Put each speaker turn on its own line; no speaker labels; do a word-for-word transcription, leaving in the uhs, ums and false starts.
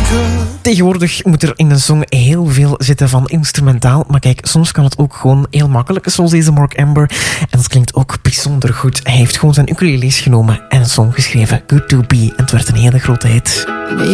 Tegenwoordig moet er in een song heel veel zitten van instrumentaal. Maar kijk, soms kan het ook gewoon heel makkelijk. Zoals deze Mark Amber. En dat klinkt ook bijzonder goed. Hij heeft gewoon zijn ukuleles genomen en een song geschreven. Good to Be. En het werd een hele grote hit.